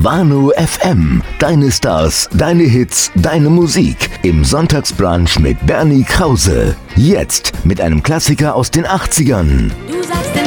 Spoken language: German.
Wano FM. Deine Stars, deine Hits, deine Musik. Im Sonntagsbrunch mit Bernie Krause. Jetzt mit einem Klassiker aus den 80ern.